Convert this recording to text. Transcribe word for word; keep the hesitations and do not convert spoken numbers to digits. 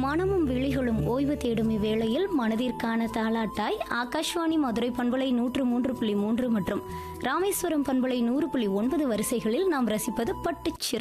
மனமும் விழிகளும் ஓய்வு தேடும் இவ்வேளையில் மனதிற்கான தாலாட்டாய் ஆகாஷ்வாணி மதுரை பண்பலை நூற்று மூன்று புள்ளி மூன்று மற்றும் ராமேஸ்வரம் பண்பலை நூறு புள்ளி ஒன்பது வரிசைகளில் நாம் ரசிப்பது பட்டுச்சிறகு.